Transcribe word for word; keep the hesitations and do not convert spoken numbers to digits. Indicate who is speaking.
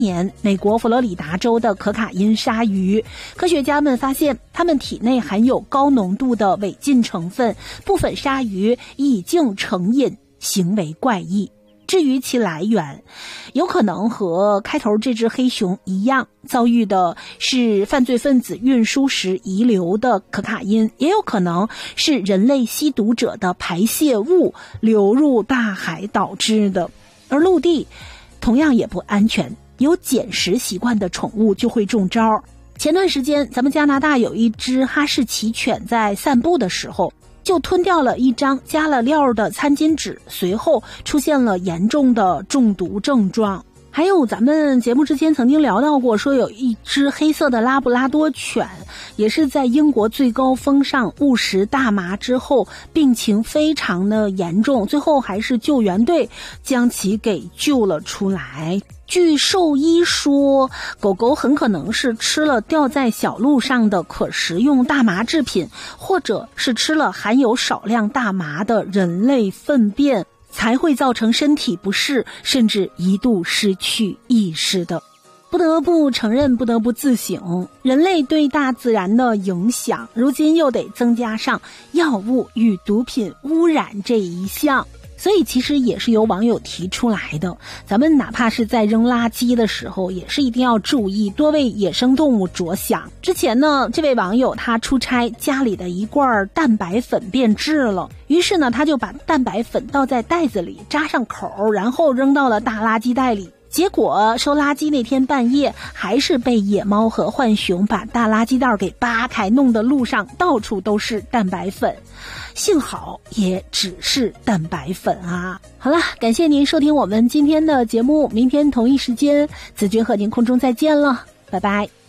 Speaker 1: 年，美国佛罗里达州的可卡因鲨鱼，科学家们发现它们体内含有高浓度的违禁成分，部分鲨鱼已经成瘾，行为怪异。至于其来源，有可能和开头这只黑熊一样，遭遇的是犯罪分子运输时遗留的可卡因，也有可能是人类吸毒者的排泄物流入大海导致的。而陆地同样也不安全，有捡食习惯的宠物就会中招。前段时间咱们加拿大有一只哈士奇犬在散步的时候就吞掉了一张加了料的餐巾纸，随后出现了严重的中毒症状。还有咱们节目之前曾经聊到过，说有一只黑色的拉布拉多犬也是在英国最高峰上误食大麻之后病情非常的严重，最后还是救援队将其给救了出来。据兽医说，狗狗很可能是吃了掉在小路上的可食用大麻制品，或者是吃了含有少量大麻的人类粪便，才会造成身体不适，甚至一度失去意识的。不得不承认，不得不自省，人类对大自然的影响，如今又得增加上药物与毒品污染这一项。所以其实也是有网友提出来的，咱们哪怕是在扔垃圾的时候，也是一定要注意，多为野生动物着想。之前呢，这位网友他出差，家里的一罐蛋白粉变质了，于是呢，他就把蛋白粉倒在袋子里，扎上口，然后扔到了大垃圾袋里。结果收垃圾那天半夜，还是被野猫和浣熊把大垃圾袋给扒开，弄得路上到处都是蛋白粉。幸好也只是蛋白粉啊。好了，感谢您收听我们今天的节目，明天同一时间子君和您空中再见了，拜拜。